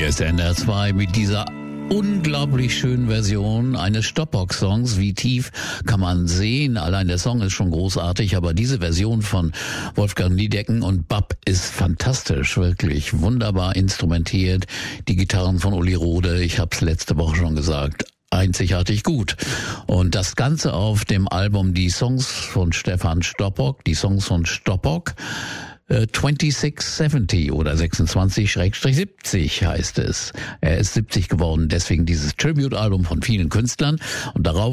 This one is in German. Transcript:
Hier ist NDR 2 mit dieser unglaublich schönen Version eines Stopbox-Songs. Wie tief kann man sehen? Allein der Song ist schon großartig, aber diese Version von Wolfgang Niedecken und Bab ist fantastisch, wirklich wunderbar instrumentiert. Die Gitarren von Uli Rode, ich habe es letzte Woche schon gesagt, einzigartig gut. Und das Ganze auf dem Album Die Songs von Stefan Stoppock, die Songs von Stoppock, 2670 oder 26-70 heißt es. Er ist 70 geworden, deswegen dieses Tribute-Album von vielen Künstlern. Und darauf